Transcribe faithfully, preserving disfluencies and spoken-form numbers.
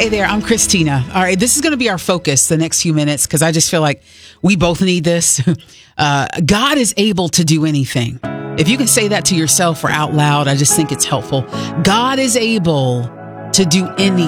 Hey there, I'm Christina. All right, this is going to be our focus the next few minutes because I just feel like we both need this. Uh, God is able to do anything. If you can say that to yourself or out loud, I just think it's helpful. God is able to do anything.